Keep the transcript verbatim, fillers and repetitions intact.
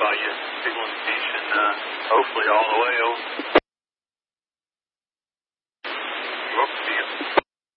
by you. Signal indication, uh, hopefully all the way over.